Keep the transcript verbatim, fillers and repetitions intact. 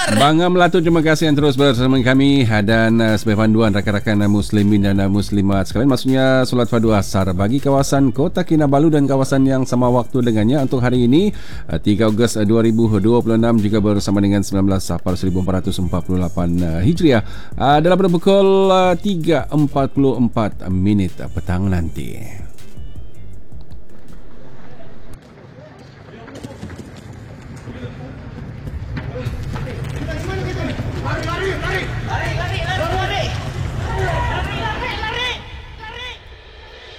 Bangga Melatu, terima kasih yang terus bersama kami. Dan uh, sebagai panduan rakan-rakan uh, muslimin dan uh, muslimat sekalian, maksudnya solat fardu asar bagi kawasan Kota Kinabalu dan kawasan yang sama waktu dengannya untuk hari ini uh, tiga Ogos dua ribu dua puluh enam juga bersama dengan sembilan belas Safar seribu empat ratus empat puluh lapan uh, Hijriah uh, dalam pada pukul uh, tiga empat puluh empat minit uh, petang nanti.